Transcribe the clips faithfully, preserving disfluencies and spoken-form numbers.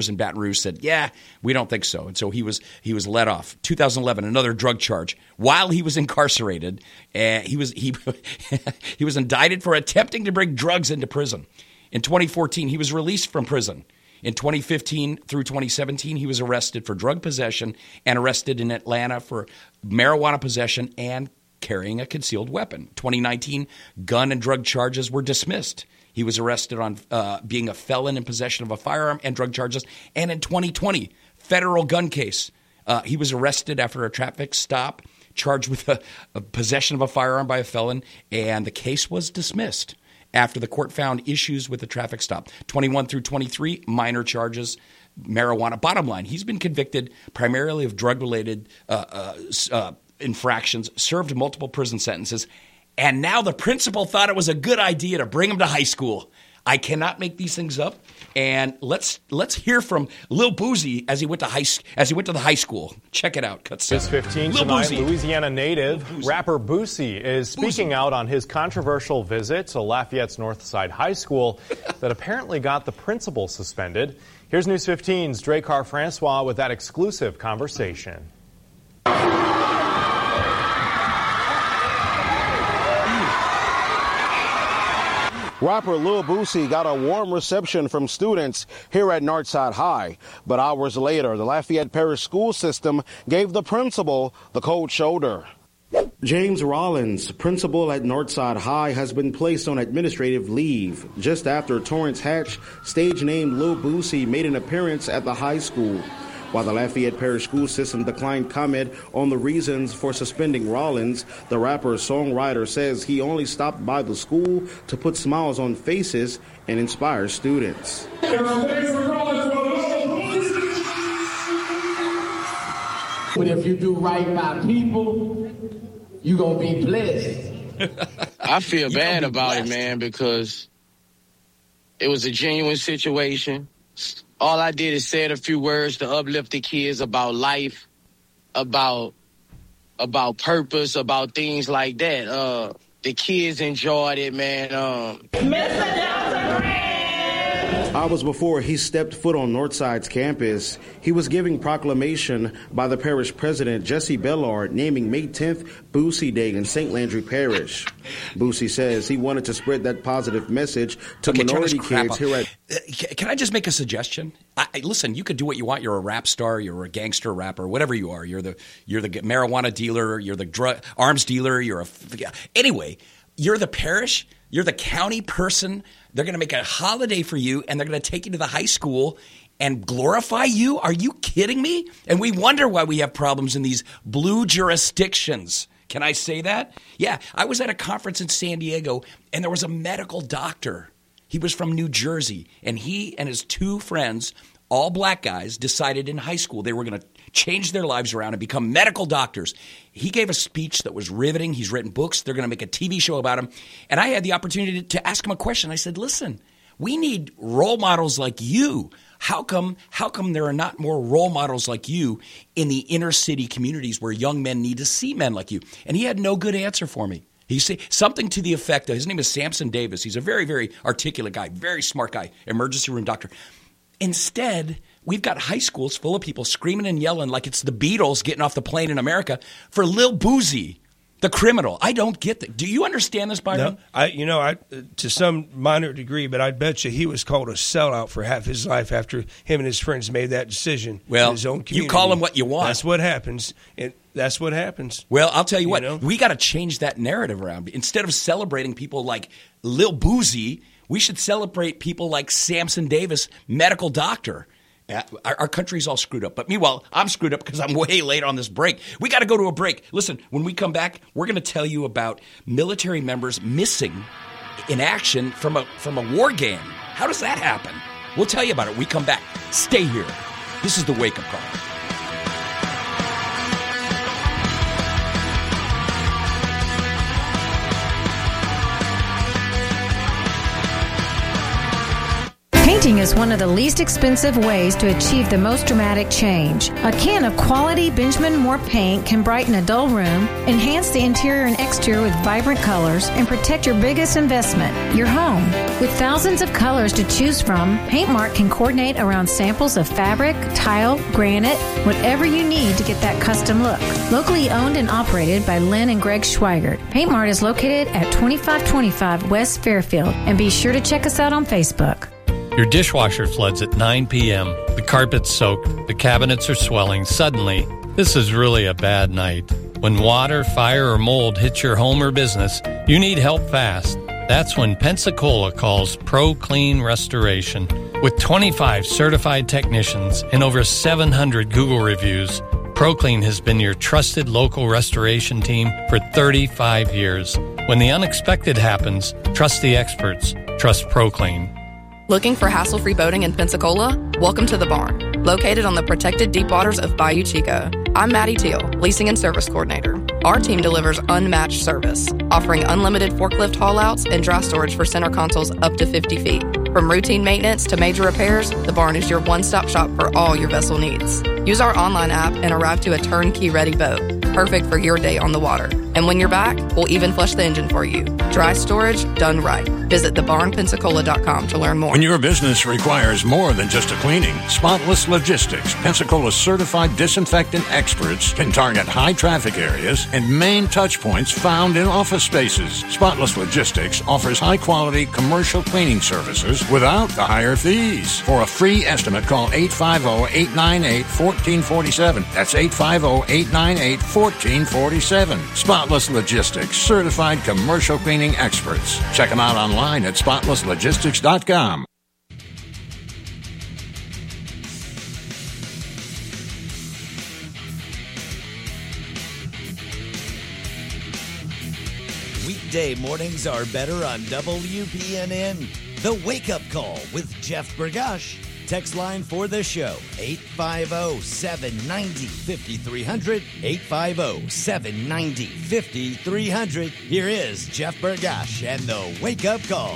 in Baton Rouge said, yeah, we don't think so. And so he was he was let off. two thousand eleven, another drug charge. While he was incarcerated, uh, he was he he was indicted for attempting to bring drugs into prison. In twenty fourteen, he was released from prison. In twenty fifteen through twenty seventeen, he was arrested for drug possession and arrested in Atlanta for marijuana possession and carrying a concealed weapon. twenty nineteen, gun and drug charges were dismissed. He was arrested on uh, being a felon in possession of a firearm and drug charges. And in twenty twenty, federal gun case. Uh, he was arrested after a traffic stop, charged with a, a possession of a firearm by a felon, and the case was dismissed after the court found issues with the traffic stop. twenty-one through twenty-three, minor charges, marijuana. Bottom line, he's been convicted primarily of drug-related uh, uh, uh, infractions, served multiple prison sentences, and now the principal thought it was a good idea to bring him to high school. I cannot make these things up. And let's let's hear from Lil Boosie as he went to high as he went to the high school. Check it out. Cut It's fifteen tonight. Boosie. Louisiana native Boosie. rapper Boosie is speaking Boosie. out on his controversial visit to Lafayette's Northside High School that apparently got the principal suspended. Here's News fifteen's Dracar Francois with that exclusive conversation. Rapper Lil Boosie got a warm reception from students here at Northside High. But hours later, the Lafayette Parish school system gave the principal the cold shoulder. James Rollins, principal at Northside High, has been placed on administrative leave just after Torrance Hatch, stage name Lil Boosie, made an appearance at the high school. While the Lafayette Parish school system declined comment on the reasons for suspending Rollins, the rapper-songwriter says he only stopped by the school to put smiles on faces and inspire students. But if you do right by people, you're going to be blessed. I feel bad about it, man, because it was a genuine situation. All I did is said a few words to uplift the kids about life, about about purpose, about things like that. Uh, the kids enjoyed it, man. Um, Hours before he stepped foot on Northside's campus, he was giving proclamation by the parish president, Jesse Bellard, naming May tenth Boosie Day in Saint Landry Parish. Boosie says he wanted to spread that positive message to okay, minority kids here at... Uh, can I just make a suggestion? I, I, listen, you could do what you want. You're a rap star. You're a gangster rapper. Whatever you are. You're the you're the marijuana dealer. You're the drug arms dealer. You're a... Anyway, you're the parish. You're the county person. They're going to make a holiday for you, and they're going to take you to the high school and glorify you? Are you kidding me? And we wonder why we have problems in these blue jurisdictions. Can I say that? Yeah, I was at a conference in San Diego, and there was a medical doctor. He was from New Jersey, and he and his two friends, all black guys, decided in high school they were going to change their lives around and become medical doctors. He gave a speech that was riveting. He's written books. They're going to make a T V show about him. And I had the opportunity to ask him a question. I said, listen, we need role models like you. How come, how come there are not more role models like you in the inner city communities where young men need to see men like you? And he had no good answer for me. He said something to the effect of, his name is Samson Davis. He's a very, very articulate guy, very smart guy, emergency room doctor. Instead, we've got high schools full of people screaming and yelling like it's the Beatles getting off the plane in America for Lil Boosie, the criminal. I don't get that. Do you understand this, Byron? No, I, you know, I to some minor degree, but I bet you he was called a sellout for half his life after him and his friends made that decision. Well, in his own community. You call him what you want. That's what happens. And that's what happens. Well, I'll tell you, you what. Know? We got to change that narrative around. Instead of celebrating people like Lil Boosie, we should celebrate people like Samson Davis, medical doctor. Our, our country's all screwed up. But meanwhile, I'm screwed up because I'm way late on this break. We got to go to a break. Listen, when we come back, we're going to tell you about military members missing in action from a from a war game. How does that happen? We'll tell you about it when we come back. Stay here. This is the Wake Up Call. Painting is one of the least expensive ways to achieve the most dramatic change. A can of quality Benjamin Moore paint can brighten a dull room, enhance the interior and exterior with vibrant colors, and protect your biggest investment, your home. With thousands of colors to choose from, PaintMart can coordinate around samples of fabric, tile, granite, whatever you need to get that custom look. Locally owned and operated by Lynn and Greg Schweigert, PaintMart is located at twenty-five twenty-five West Fairfield, and be sure to check us out on Facebook. Your dishwasher floods at nine p.m. The carpet's soaked. The cabinets are swelling. Suddenly, this is really a bad night. When water, fire, or mold hits your home or business, you need help fast. That's when Pensacola calls Pro Clean Restoration. With twenty-five certified technicians and over seven hundred Google reviews, ProClean has been your trusted local restoration team for thirty-five years. When the unexpected happens, trust the experts. Trust ProClean. Looking for hassle-free boating in Pensacola? Welcome to The Barn, located on the protected deep waters of Bayou Chico. I'm Maddie Teal, Leasing and Service Coordinator. Our team delivers unmatched service, offering unlimited forklift haul-outs and dry storage for center consoles up to fifty feet. From routine maintenance to major repairs, The Barn is your one-stop shop for all your vessel needs. Use our online app and arrive to a turnkey-ready boat, perfect for your day on the water. And when you're back, we'll even flush the engine for you. Dry storage done right. Visit the barn pensacola dot com to learn more. When your business requires more than just a cleaning, Spotless Logistics, Pensacola's certified disinfectant experts, can target high traffic areas and main touch points found in office spaces. Spotless Logistics offers high-quality commercial cleaning services without the higher fees. For a free estimate, call eight five zero, eight nine eight, one four four seven. That's eight five zero, eight nine eight, one four four seven. Spotless Logistics, certified commercial cleaning experts. Check them out online at spotless logistics dot com. Weekday mornings are better on W P N N. The Wake Up Call with Jeff Bergash. Text line for the show, eight five zero, seven nine zero, five three zero zero, eight five zero, seven nine zero, five three zero zero. Here is Jeff Bergash and the Wake Up Call.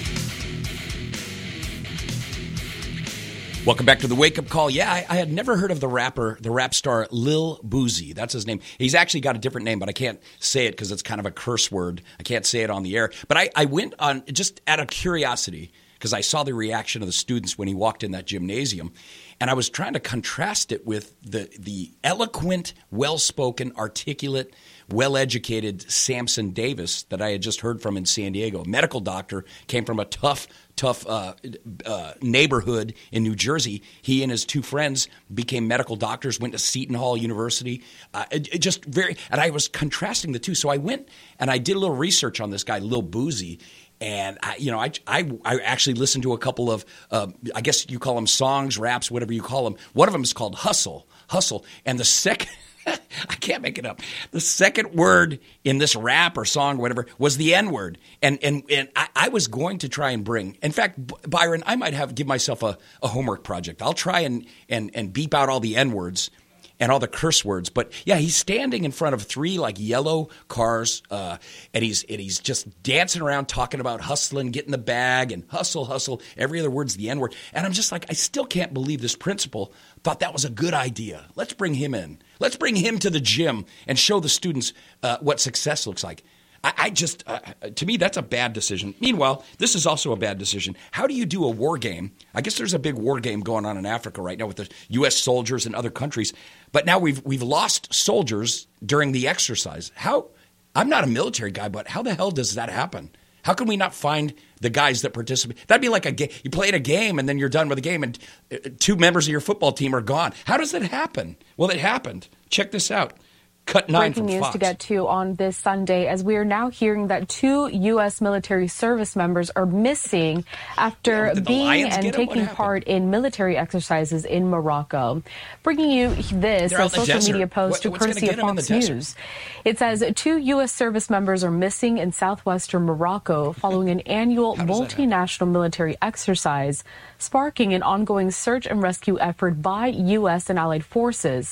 Welcome back to the Wake Up Call. Yeah, I, I had never heard of the rapper, the rap star Lil Boosie. That's his name. He's actually got a different name, but I can't say it because it's kind of a curse word. I can't say it on the air. But I, I went on just out of curiosity because I saw the reaction of the students when he walked in that gymnasium. And I was trying to contrast it with the the eloquent, well-spoken, articulate, well-educated Samson Davis that I had just heard from in San Diego. A medical doctor, came from a tough, tough uh, uh, neighborhood in New Jersey. He and his two friends became medical doctors, went to Seton Hall University. Uh, it, it just very, and I was contrasting the two. So I went and I did a little research on this guy, Lil Boosie. And, I, you know, I, I, I actually listened to a couple of, uh, I guess you call them songs, raps, whatever you call them. One of them is called Hustle, Hustle. And the second, I can't make it up. The second word in this rap or song or whatever was the N-word. And and, and I, I was going to try and bring, in fact, Byron, I might have give myself a, a homework project. I'll try and, and, and beep out all the N-words and all the curse words. But, yeah, he's standing in front of three, like, yellow cars, uh, and he's and he's just dancing around talking about hustling, getting the bag, and hustle, hustle. Every other word's the N-word. And I'm just like, I still can't believe this principal thought that was a good idea. Let's bring him in. Let's bring him to the gym and show the students uh, what success looks like. I, I just, uh, to me, that's a bad decision. Meanwhile, this is also a bad decision. How do you do a war game? I guess there's a big war game going on in Africa right now with the U S soldiers and other countries. But now we've we've lost soldiers during the exercise. How? I'm not a military guy, but how the hell does that happen? How can we not find the guys that participate? That'd be like a game. You played a game and then you're done with the game and two members of your football team are gone. How does that happen? Well, it happened. Check this out. Cut nine Breaking from news Fox. to get to on this Sunday, as we are now hearing that two U S military service members are missing after Yeah, being and taking part in military exercises in Morocco. Bringing you this, They're a out in the social desert. media post What- what's gonna courtesy get of them in Fox the desert? News. It says two U S service members are missing in southwestern Morocco following an annual multinational military exercise, sparking an ongoing search and rescue effort by U S and allied forces.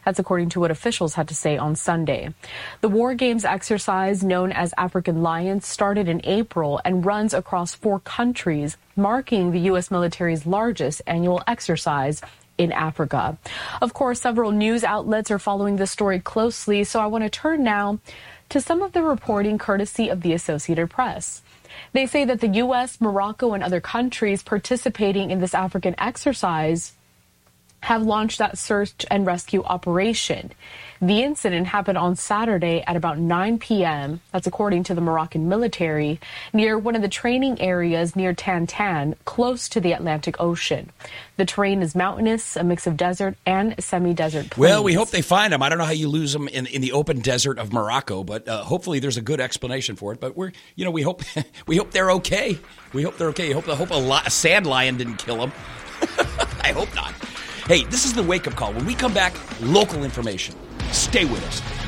That's according to what officials had to say on Sunday. The War Games exercise, known as African Lions, started in April and runs across four countries, marking the U S military's largest annual exercise in Africa. Of course, several news outlets are following this story closely, so I want to turn now to some of the reporting courtesy of the Associated Press. They say that the U S, Morocco, and other countries participating in this African exercise have launched that search and rescue operation. The incident happened on Saturday at about nine p.m., that's according to the Moroccan military, near one of the training areas near Tantan, close to the Atlantic Ocean. The terrain is mountainous, a mix of desert and semi-desert plains. Well, we hope they find them. I don't know how you lose them in, in the open desert of Morocco, but uh, hopefully there's a good explanation for it. But we're, you know, we hope we hope they're okay. We hope they're okay. I hope, I hope a, li- a sand lion didn't kill them. I hope not. Hey, this is the wake-up call. When we come back, local information. Stay with us.